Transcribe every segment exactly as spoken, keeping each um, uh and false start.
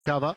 cover.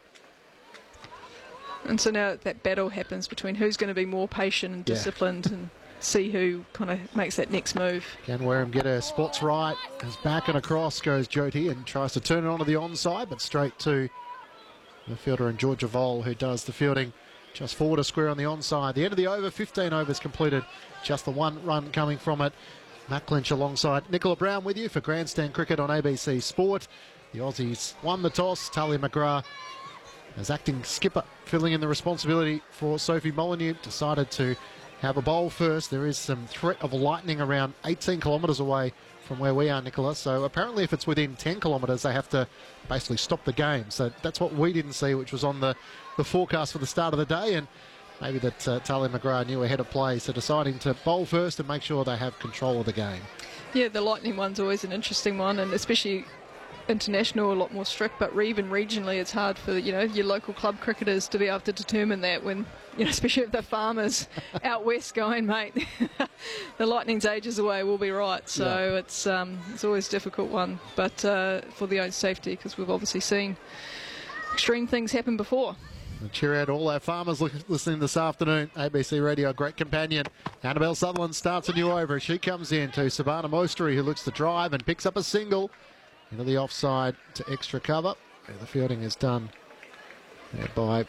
And so now that battle happens between who's going to be more patient and disciplined, yeah, and see who kind of makes that next move. Can Wareham get her spots right? As back and across goes Jyoti and tries to turn it onto the onside, but straight to the fielder in Georgia Vol, who does the fielding just forward a square on the onside. The end of the over, fifteen overs completed, just the one run coming from it. Matt Clinch alongside Nicola Brown with you for Grandstand Cricket on A B C Sport. The Aussies won the toss. Talia McGrath, as acting skipper, filling in the responsibility for Sophie Molyneux, decided to have a bowl first. There is some threat of lightning around eighteen kilometres away from where we are, Nicola. So apparently if it's within ten kilometres, they have to basically stop the game. So that's what we didn't see, which was on the, the forecast for the start of the day. And maybe that uh, Talia McGrath knew ahead of play, so deciding to bowl first and make sure they have control of the game. Yeah, the lightning one's always an interesting one, and especially international, a lot more strict, but even regionally it's hard for, you know, your local club cricketers to be able to determine that when, you know, especially if the farmers out west going, mate, the lightning's ages away, we'll be right. So yeah, it's um, it's always a difficult one, but uh, for the own safety, because we've obviously seen extreme things happen before. And cheer out all our farmers listening this afternoon. A B C Radio, great companion. Annabelle Sutherland starts a new over. She comes in to Savannah Mostri, who looks to drive and picks up a single into the offside to extra cover. The fielding is done there by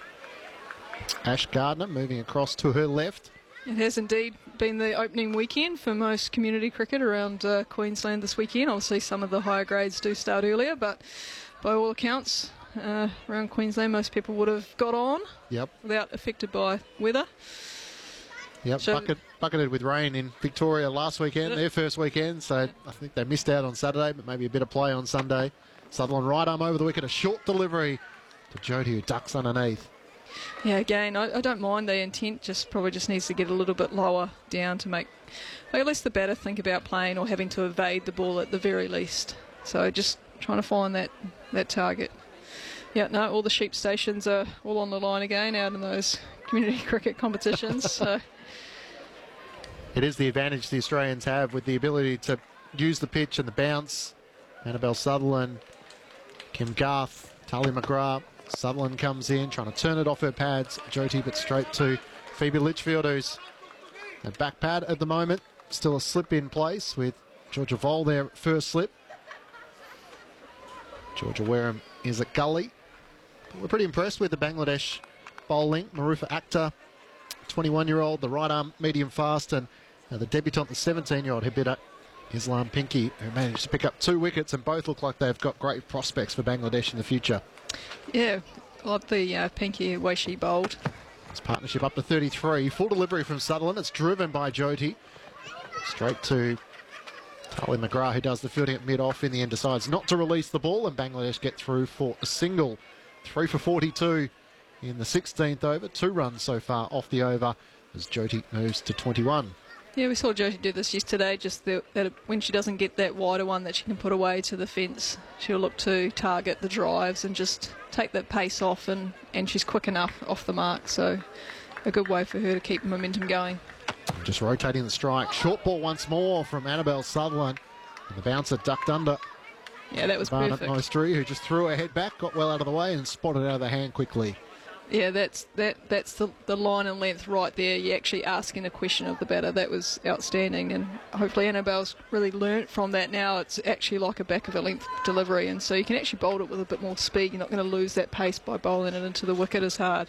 Ash Gardner, moving across to her left. It has indeed been the opening weekend for most community cricket around uh, Queensland this weekend. Obviously some of the higher grades do start earlier, but by all accounts, uh, around Queensland most people would have got on, yep, without affected by weather. Yep, so, bucket, bucketed with rain in Victoria last weekend, their first weekend, so I think they missed out on Saturday, but maybe a bit of play on Sunday. Sutherland right arm over the wicket, a short delivery to Jyoti, who ducks underneath. Yeah, again, I, I don't mind the intent, just probably just needs to get a little bit lower down to make, like, at least the batter think about playing or having to evade the ball at the very least. So just trying to find that, that target. Yeah, no, all the sheep stations are all on the line again out in those community cricket competitions, so... It is the advantage the Australians have with the ability to use the pitch and the bounce. Annabelle Sutherland, Kim Garth, Talia McGrath. Sutherland comes in, trying to turn it off her pads. Jyoti, but straight to Phoebe Litchfield, who's at back pad at the moment. Still a slip in place with Georgia Vol there, first slip. Georgia Wareham is at gully. But we're pretty impressed with the Bangladesh bowling. Marufa Akhtar, twenty-one-year-old, the right arm medium fast, and uh, the debutant, the seventeen-year-old Habibur Islam Pinky, who managed to pick up two wickets, and both look like they've got great prospects for Bangladesh in the future. Yeah, I love the uh, Pinky, the way she bowled. This partnership up to thirty-three. Full delivery from Sutherland. It's driven by Jyoti. Straight to Talia McGrath, who does the fielding at mid-off. In the end, decides not to release the ball, and Bangladesh get through for a single. Three for forty-two in the sixteenth over. Two runs so far off the over as Jyoti moves to twenty-one. Yeah, we saw Jyoti do this yesterday, just the, that when she doesn't get that wider one that she can put away to the fence, she'll look to target the drives and just take that pace off, and, and she's quick enough off the mark, so a good way for her to keep momentum going. Just rotating the strike. Short ball once more from Annabelle Sutherland, and the bouncer ducked under. Yeah, that was Barnett perfect. Mostri, who just threw her head back, got well out of the way and spotted out of the hand quickly. Yeah, that's that. That's the, the line and length right there. You're actually asking a question of the batter. That was outstanding, and hopefully Annabelle's really learnt from that now. It's actually like a back of a length delivery, and so you can actually bowl it with a bit more speed. You're not going to lose that pace by bowling it into the wicket as hard.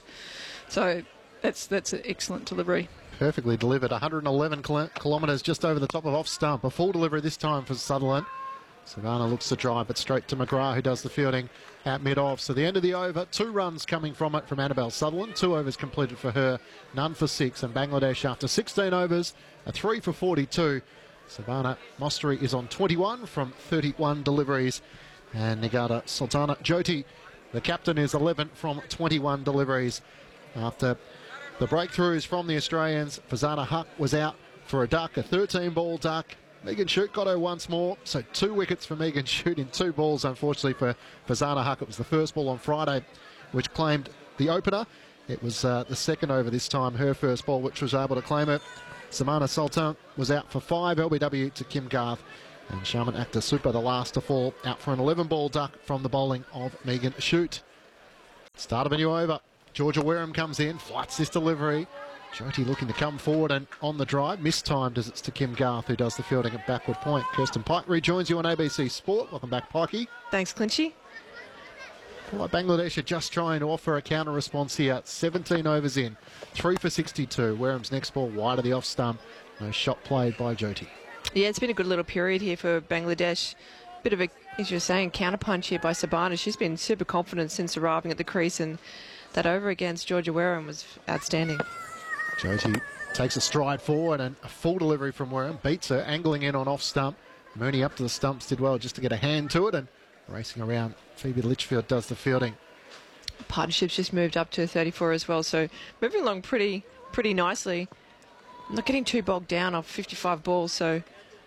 So that's that's an excellent delivery. Perfectly delivered. one hundred eleven kilometres just over the top of off stump. A full delivery this time for Sutherland. Savannah looks to drive it straight to McGrath, who does the fielding at mid-off. So the end of the over, two runs coming from it from Annabelle Sutherland. Two overs completed for her, none for six. And Bangladesh, after sixteen overs, a three for forty-two. Savannah Mostri is on twenty-one from thirty-one deliveries. And Nigata Sultana Jyoti, the captain, is eleven from twenty-one deliveries. After the breakthroughs from the Australians, Fazana Huck was out for a duck, a thirteen-ball duck. Megan Shute got her once more, so two wickets for Megan Shute in two balls. Unfortunately for Fazana Huck, it was the first ball on Friday which claimed the opener. It was uh, the second over this time, her first ball, which was able to claim it. Samana Sultan was out for five, L B W to Kim Garth. And Shaman Akhtar Super, the last to fall, out for an eleven-ball duck from the bowling of Megan Shute. Start of a new over. Georgia Wareham comes in, flights this delivery. Jyoti looking to come forward and on the drive. Mistimed as it's to Kim Garth, who does the fielding at backward point. Kirsten Pike rejoins you on A B C Sport. Welcome back, Pikey. Thanks, Clinchy. Well, Bangladesh are just trying to offer a counter response here. seventeen overs in, three for sixty-two. Wareham's next ball wide of the off stump. No shot played by Jyoti. Yeah, it's been a good little period here for Bangladesh. Bit of a, as you were saying, counterpunch here by Sabana. She's been super confident since arriving at the crease, and that over against Georgia Wareham was outstanding. Jyoti takes a stride forward and a full delivery from Wareham. Beats her, angling in on off stump. Mooney up to the stumps, did well just to get a hand to it, and racing around. Phoebe Litchfield does the fielding. Partnership's just moved up to thirty-four as well, so moving along pretty pretty nicely. Not getting too bogged down off fifty-five balls, so...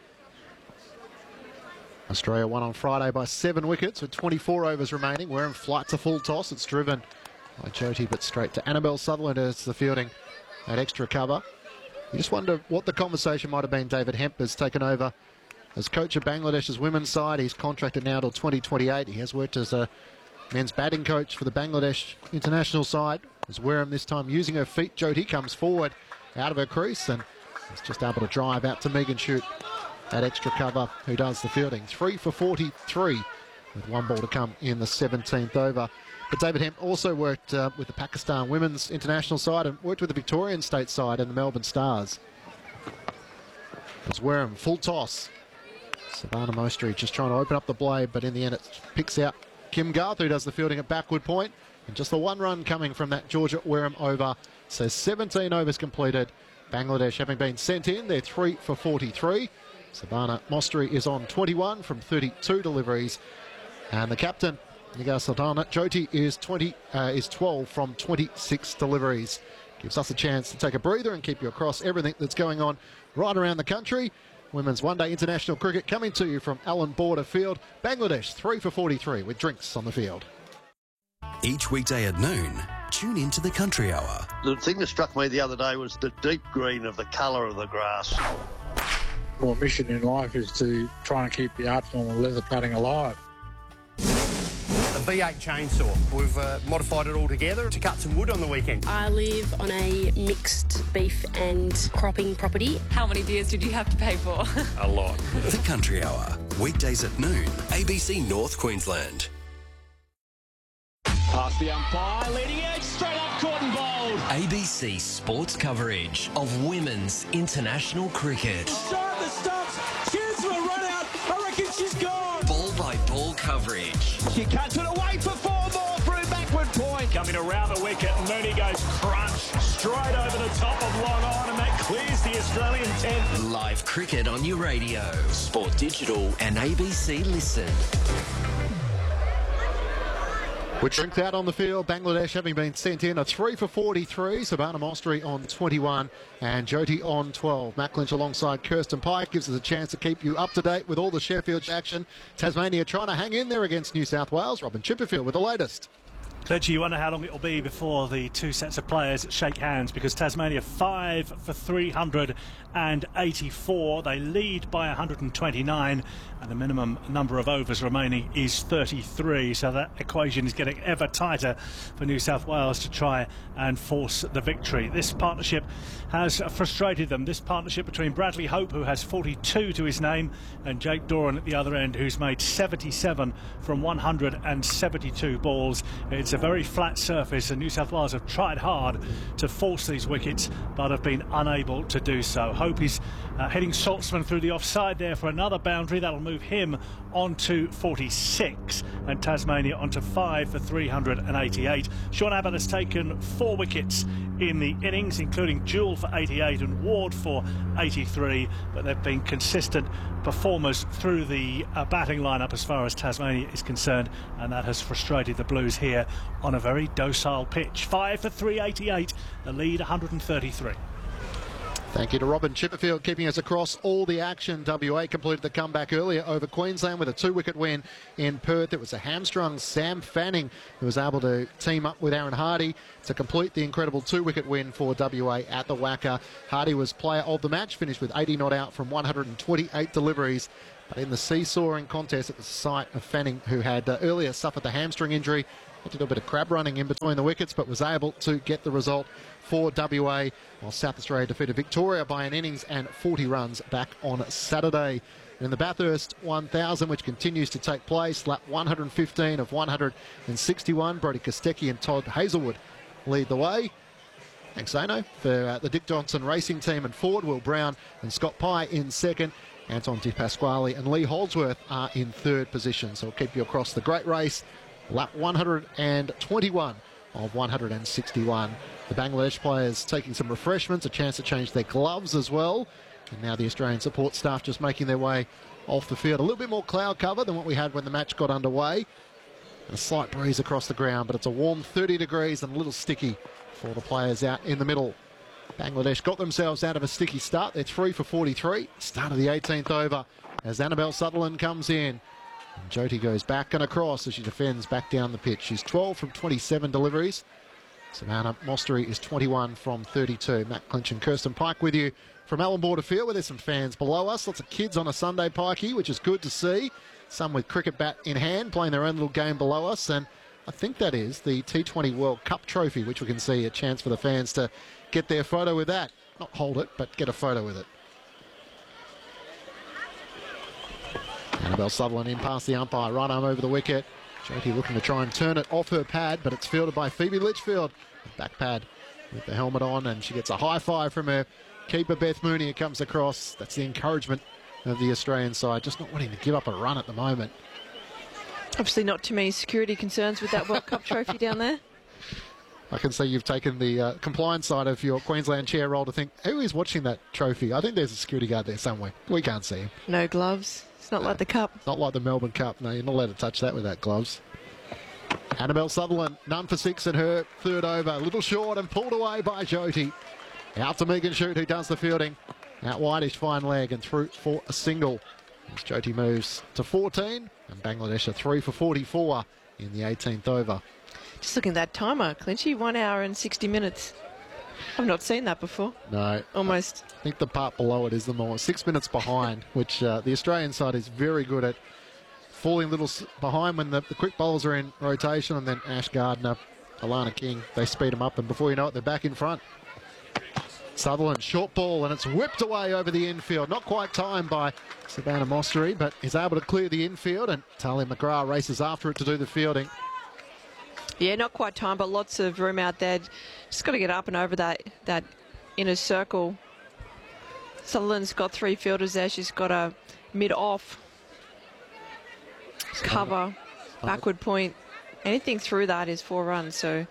Australia won on Friday by seven wickets with twenty-four overs remaining. Wareham flight to full toss. It's driven by Jyoti, but straight to Annabelle Sutherland as the fielding. That extra cover. You just wonder what the conversation might have been. David Hemp has taken over as coach of Bangladesh's women's side. He's contracted now till twenty twenty-eight. He has worked as a men's batting coach for the Bangladesh international side. As Wareham this time using her feet. Jyoti comes forward out of her crease and is just able to drive out to Megan Shoot. That extra cover, who does the fielding. Three for forty-three with one ball to come in the seventeenth over. But David Hemp also worked uh, with the Pakistan women's international side and worked with the Victorian state side and the Melbourne Stars. As Wareham, full toss. Savannah Mostri just trying to open up the blade, but in the end it picks out Kim Garth, who does the fielding at backward point. And just the one run coming from that Georgia Wareham over. So seventeen overs completed. Bangladesh having been sent in, they're three for forty-three. Savannah Mostri is on twenty-one from thirty-two deliveries. And the captain, Nigar Sultana, Jyoti is twenty uh, is twelve from twenty-six deliveries. Gives us a chance to take a breather and keep you across everything that's going on right around the country. Women's one-day international cricket coming to you from Allan Border Field. Bangladesh three for forty-three with drinks on the field. Each weekday at noon, tune into the Country Hour. The thing that struck me the other day was the deep green of the colour of the grass. My mission in life is to try and keep the art form of leather cutting alive. A V eight chainsaw. We've uh, modified it all together to cut some wood on the weekend. I live on a mixed beef and cropping property. How many beers did you have to pay for? A lot. The Country Hour, weekdays at noon, A B C North Queensland. Past the umpire, leading edge, straight up caught and bowled. A B C sports coverage of women's international cricket. Shot the stumps, chance for a run out, I reckon she's gone. Ball by ball coverage. She cuts it away for four more through backward point. Coming around the wicket, Mooney goes crunch, straight over the top of long on, and that clears the Australian ten. Live cricket on your radio, Sport Digital and A B C Listen. With drinks out on the field, Bangladesh having been sent in a three for forty-three. Savannah Mostri on twenty-one and Jyoti on twelve. Matt Lynch alongside Kirsten Pike gives us a chance to keep you up to date with all the Sheffield action. Tasmania trying to hang in there against New South Wales. Robin Chipperfield with the latest. Clergy, you wonder how long it will be before the two sets of players shake hands, because Tasmania five for three hundred eighty-four. They lead by one hundred twenty-nine, and the minimum number of overs remaining is thirty-three. So that equation is getting ever tighter for New South Wales to try and force the victory. This partnership has frustrated them. This partnership between Bradley Hope, who has forty-two to his name, and Jake Doran at the other end, who's made seventy-seven from one hundred seventy-two balls. It's a very flat surface, and New South Wales have tried hard to force these wickets but have been unable to do so. Hope is uh, heading Saltzman through the offside there for another boundary. That'll move him on to forty-six, and Tasmania onto five for three hundred eighty-eight. Sean Abbott has taken four wickets in the innings, including Jewell for eighty-eight and Ward for eighty-three, but they've been consistent performers through the uh, batting lineup as far as Tasmania is concerned, and that has frustrated the Blues here on a very docile pitch. five for three eighty-eight, the lead one hundred thirty-three. Thank you to Robin Chipperfield keeping us across all the action. W A completed the comeback earlier over Queensland with a two-wicket win in Perth. It was a hamstrung Sam Fanning who was able to team up with Aaron Hardy to complete the incredible two-wicket win for W A at the Wacker. Hardy was player of the match, finished with eighty not out from one hundred twenty-eight deliveries. But in the seesawing contest, it was the sight of Fanning, who had uh, earlier suffered the hamstring injury. Had to do a bit of crab running in between the wickets, but was able to get the result for W A, while South Australia defeated Victoria by an innings and forty runs back on Saturday. In the Bathurst one thousand, which continues to take place, lap one hundred fifteen of one hundred sixty-one, Brodie Kostecki and Todd Hazelwood lead the way. Thanks, Zano, for uh, the Dick Johnson Racing Team and Ford. Will Brown and Scott Pye in second. Anton Di Pasquale and Lee Holdsworth are in third position. So we'll keep you across the great race. Lap one hundred twenty-one of one hundred sixty-one. The Bangladesh players taking some refreshments, a chance to change their gloves as well. And now the Australian support staff just making their way off the field. A little bit more cloud cover than what we had when the match got underway. And a slight breeze across the ground, but it's a warm thirty degrees and a little sticky for the players out in the middle. Bangladesh got themselves out of a sticky start. They're three for forty-three. Start of the eighteenth over as Annabelle Sutherland comes in. And Jyoti goes back and across as she defends back down the pitch. She's twelve from twenty-seven deliveries. Savannah Mostery is twenty-one from thirty-two. Matt Clinch and Kirsten Pike with you from Allan Border Field, where there's some fans below us. Lots of kids on a Sunday, Pikey, which is good to see. Some with cricket bat in hand, playing their own little game below us. And I think that is the T twenty World Cup trophy, which we can see a chance for the fans to get their photo with that. Not hold it, but get a photo with it. Annabelle Sutherland in past the umpire, right arm over the wicket. Jyoti looking to try and turn it off her pad, but it's fielded by Phoebe Litchfield. Back pad with the helmet on, and she gets a high five from her keeper, Beth Mooney, who comes across. That's the encouragement of the Australian side, just not wanting to give up a run at the moment. Obviously not too many security concerns with that World Cup trophy down there. I can see you've taken the uh, compliance side of your Queensland chair role to think, who is watching that trophy? I think there's a security guard there somewhere. We can't see him. No gloves. It's not no, like the Cup. Not like the Melbourne Cup. No, you're not allowed to touch that without gloves. Annabelle Sutherland, none for six in her third over. A little short and pulled away by Jyoti. Out to Megan Shute, who does the fielding. Out wideish, fine leg, and through for a single. As Jyoti moves to fourteen, and Bangladesh are three for forty-four in the eighteenth over. Just looking at that timer, Clinchy, one hour and sixty minutes. I've not seen that before. No. Almost. I think the part below it is the more. Six minutes behind, which uh, the Australian side is very good at falling a little behind when the, the quick bowlers are in rotation, and then Ash Gardner, Alana King, they speed them up, and before you know it, they're back in front. Sutherland, short ball, and it's whipped away over the infield. Not quite timed by Savannah Mostery, but is able to clear the infield, and Talia McGrath races after it to do the fielding. Yeah, not quite time, but lots of room out there. Just got to get up and over that, that inner circle. Sutherland's got three fielders there. She's got a mid-off cover, backward point. Anything through that is four runs, so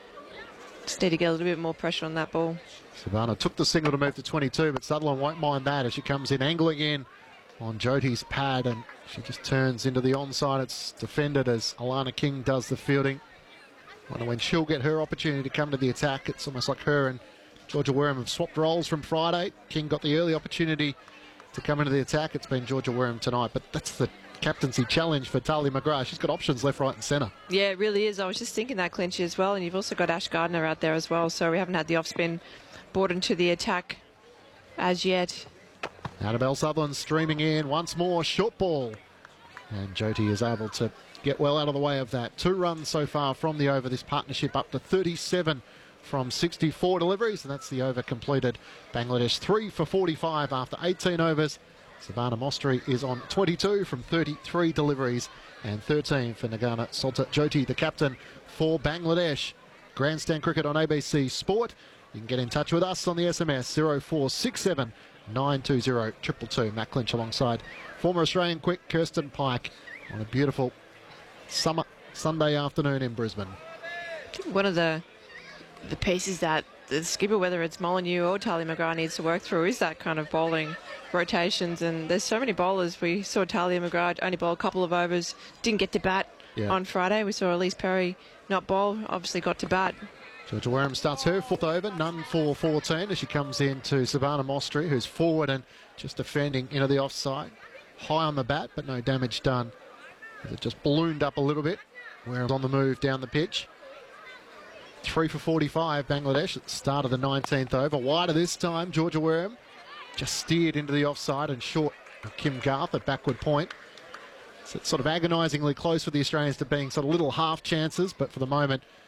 just need to get a little bit more pressure on that ball. Savannah took the single to move to twenty-two, but Sutherland won't mind that as she comes in, angling in on Jyoti's pad, and she just turns into the onside. It's defended as Alana King does the fielding. Wonder when she'll get her opportunity to come to the attack. It's almost like her and Georgia Wareham have swapped roles from Friday. King got the early opportunity to come into the attack. It's been Georgia Wareham tonight, but that's the captaincy challenge for Talia McGrath. She's got options left, right and centre. Yeah, it really is. I was just thinking that, Clinchy, as well, and you've also got Ash Gardner out there as well, so we haven't had the off-spin brought into the attack as yet. Annabelle Sutherland streaming in once more, short ball, and Jyoti is able to get well out of the way of that. Two runs so far from the over. This partnership up to thirty-seven from sixty-four deliveries, and that's the over completed. Bangladesh three for forty-five after eighteen overs. Savannah Mostery is on twenty-two from thirty-three deliveries, and thirteen for Nagana Solta Jyoti, the captain for Bangladesh. Grandstand Cricket on A B C Sport. You can get in touch with us on the S M S zero four six seven nine two zero two two two. Matt Clinch alongside former Australian quick Kirsten Pike on a beautiful summer Sunday afternoon in Brisbane. One of the the pieces that the skipper, whether it's Molyneux or Talia McGrath, needs to work through is that kind of bowling rotations. And there's so many bowlers. We saw Talia McGrath only bowl a couple of overs, didn't get to bat yeah. on Friday. We saw Elise Perry not bowl, obviously got to bat. Georgia Wareham starts her fourth over, none for fourteen, as she comes in to Savannah Mostery, who's forward and just defending into the offside. High on the bat, but no damage done. It just ballooned up a little bit. Wareham's on the move down the pitch. Three for forty-five, Bangladesh at the start of the nineteenth over. Wider this time, Georgia Wareham just steered into the offside and short of Kim Garth at backward point. So it's sort of agonisingly close for the Australians to being sort of little half chances, but for the moment